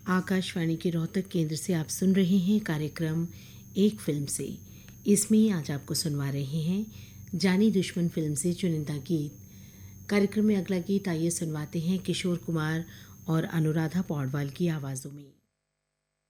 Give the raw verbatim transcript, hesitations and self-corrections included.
आकाशवाणी के रोहतक केंद्र से आप सुन रहे हैं कार्यक्रम एक फिल्म से। इसमें आज आपको सुनवा रहे हैं जानी दुश्मन फिल्म से चुनिंदा गीत। कार्यक्रम में अगला गीत आइए सुनवाते हैं किशोर कुमार और अनुराधा पौडवाल की आवाज़ों में।